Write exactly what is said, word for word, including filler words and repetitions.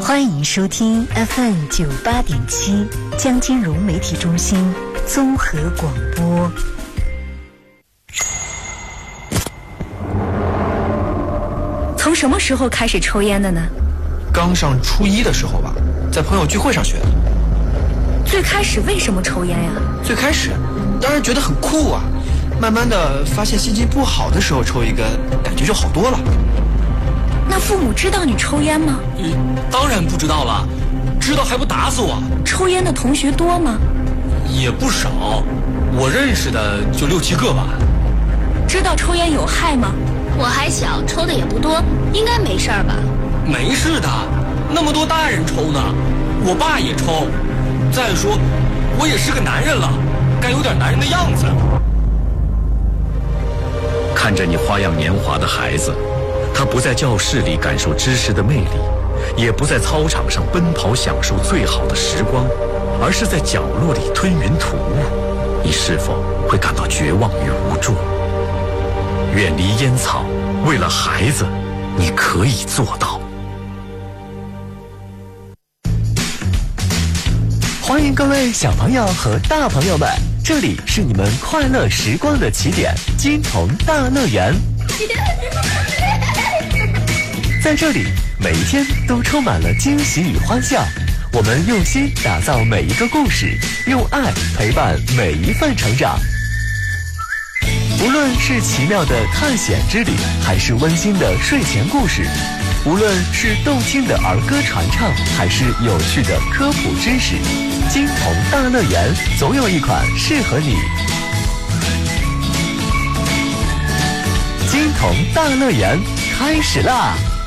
欢迎收听 F M 九八点七江金融媒体中心综合广播。从什么时候开始抽烟的呢？ 刚上初一的时候吧，在朋友聚会上学的。 最开始为什么抽烟呀？ 最开始当然觉得很酷啊，慢慢的发现心情不好的时候抽一根，感觉就好多了。 那父母知道你抽烟吗？ 嗯，当然不知道了，知道还不打死我。 抽烟的同学多吗？ 也不少，我认识的就六七个吧。 知道抽烟有害吗？ 我还小，抽的也不多，应该没事儿吧？ 没事的，那么多大人抽呢，我爸也抽。再说，我也是个男人了，该有点男人的样子。 看着你花样年华的孩子，他不在教室里感受知识的魅力，也不在操场上奔跑享受最好的时光，而是在角落里吞云吐雾，你是否会感到绝望与无助？远离烟草，为了孩子，你可以做到。 欢迎各位小朋友和大朋友们，这里是你们快乐时光的起点——金童大乐园。在这里，每一天都充满了惊喜与欢笑。我们用心打造每一个故事，用爱陪伴每一份成长。无论是奇妙的探险之旅，还是温馨的睡前故事，无论是动听的儿歌传唱，还是有趣的科普知识，金童大乐园总有一款适合你。金童大乐园开始啦！